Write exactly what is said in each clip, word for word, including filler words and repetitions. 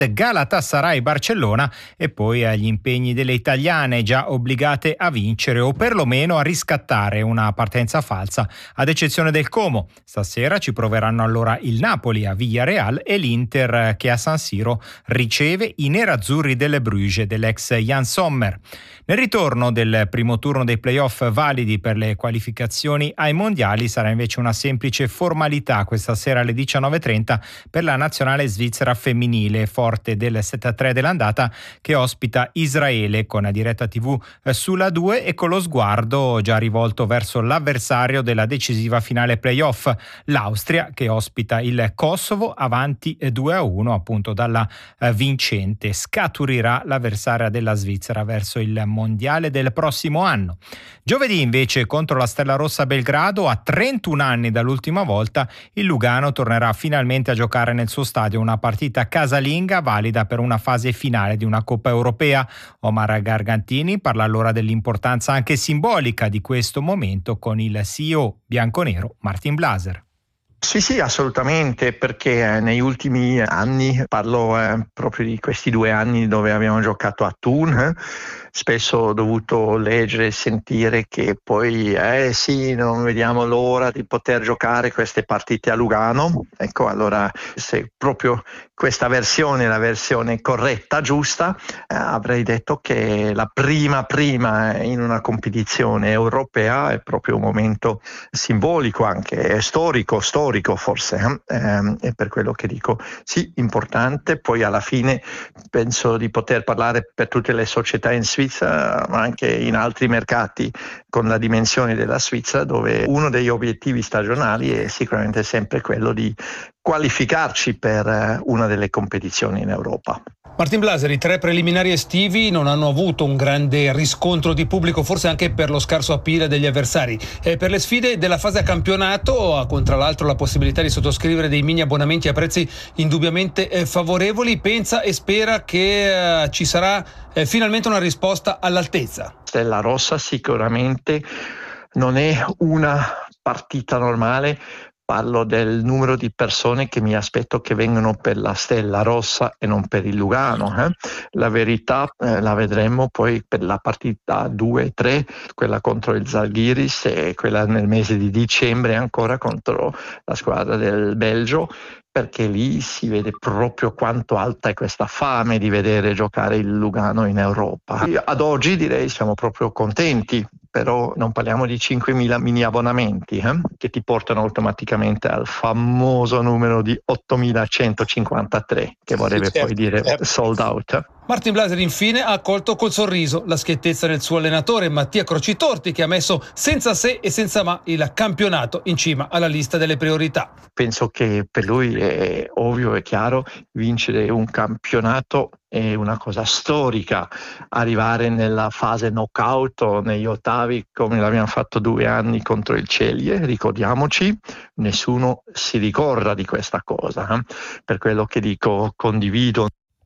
Galatasaray Barcellona e poi agli impegni delle italiane già obbligate a vincere o perlomeno a riscattare una partenza falsa, ad eccezione del Como. Stasera ci proveranno allora il Napoli a Villarreal e l'Inter che a San Siro riceve i nerazzurri delle Bruges dell'ex Jan Sommer. Nel ritorno del primo turno dei playoff validi per le qualificazioni ai mondiali sarà invece una semplice formalità questa sera alle diciannove e trenta per la nazionale svizzera femminile, forte del sette a tre dell'andata, che ospita Israele con diretta tivù sulla due e con lo sguardo già rivolto verso l'avversario della decisiva finale playoff, l'Austria, che ospita il Kosovo avanti due a uno appunto dalla vincente. Scaturirà l'avversaria della Svizzera verso il mondiale del prossimo anno. Giovedì invece contro la Stella Rossa Belgrado, a trentuno anni dall'ultima volta, il Lugano tornerà finalmente a giocare nel suo stadio una partita casalinga valida per una fase finale di una Coppa Europea. Omar Gargantini parla allora dell'importanza anche simbolica di questo momento con il C E O bianconero Martin Blaser. Sì, sì, assolutamente, perché eh, negli ultimi anni, parlo eh, proprio di questi due anni dove abbiamo giocato a Thun, eh, spesso ho dovuto leggere e sentire che poi, eh sì, non vediamo l'ora di poter giocare queste partite a Lugano. Ecco, allora se proprio questa versione è la versione corretta, giusta, eh, avrei detto che la prima prima in una competizione europea è proprio un momento simbolico, anche storico, storico. forse, eh? Ehm, è per quello che dico sì, importante. Poi alla fine penso di poter parlare per tutte le società in Svizzera, ma anche in altri mercati con la dimensione della Svizzera, dove uno degli obiettivi stagionali è sicuramente sempre quello di qualificarci per una delle competizioni in Europa. Martin Blaser, i tre preliminari estivi non hanno avuto un grande riscontro di pubblico, forse anche per lo scarso appeal degli avversari. E per le sfide della fase a campionato, con tra l'altro la possibilità di sottoscrivere dei mini abbonamenti a prezzi indubbiamente eh, favorevoli, pensa e spera che eh, ci sarà eh, finalmente una risposta all'altezza. Stella Rossa sicuramente non è una partita normale. Parlo del numero di persone che mi aspetto che vengano per la Stella Rossa e non per il Lugano. Eh? La verità eh, la vedremo poi per la partita due e tre, quella contro il Zalgiris e quella nel mese di dicembre ancora contro la squadra del Belgio, perché lì si vede proprio quanto alta è questa fame di vedere giocare il Lugano in Europa. Ad oggi direi siamo proprio contenti, però non parliamo di cinquemila mini abbonamenti eh, che ti portano automaticamente al famoso numero di ottomilacentocinquantatré, che vorrebbe sì, certo, poi dire certo. sold out. Martin Blaser infine ha accolto col sorriso la schiettezza del suo allenatore Mattia Crocitorti, che ha messo senza se e senza ma il campionato in cima alla lista delle priorità. Penso che per lui è ovvio e chiaro, vincere un campionato è una cosa storica, arrivare nella fase knockout o negli ottavi come l'abbiamo fatto due anni contro il Celje, ricordiamoci, nessuno si ricorda di questa cosa, eh? Per quello che dico condivido.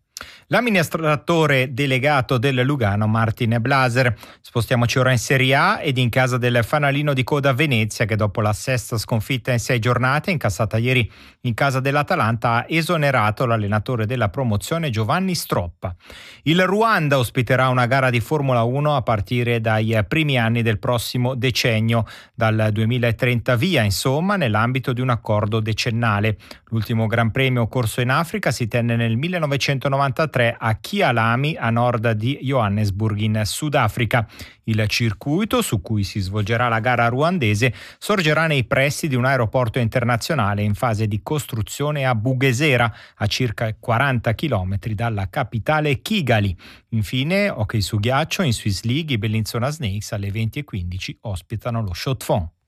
L'amministratore delegato del Lugano Martin Blaser. Spostiamoci ora in Serie A ed in casa del fanalino di coda Venezia, che dopo la sesta sconfitta in sei giornate incassata ieri in casa dell'Atalanta ha esonerato l'allenatore della promozione Giovanni Stroppa. Il Ruanda ospiterà una gara di Formula uno a partire dai primi anni del prossimo decennio, dal duemilatrenta via, insomma, nell'ambito di un accordo decennale. L'ultimo Gran Premio corso in Africa si tenne nel millenovecentonovantatré a Kialami, a nord di Johannesburg in Sudafrica. Il circuito su cui si svolgerà la gara ruandese sorgerà nei pressi di un aeroporto internazionale in fase di costruzione a Bugesera, a circa quaranta chilometri dalla capitale Kigali. Infine, hockey su ghiaccio, in Swiss League i Bellinzona Snakes alle venti e quindici ospitano lo Chaux de Fonds.